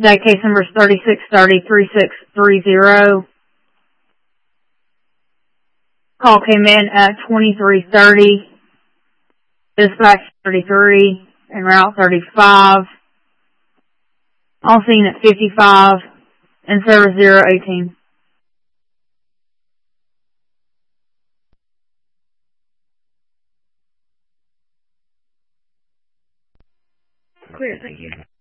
That case number is 3630-3630. Call came in at 2330. Dispatch 33 and route 35. All seen at 55 and service 018. Clear, thank you.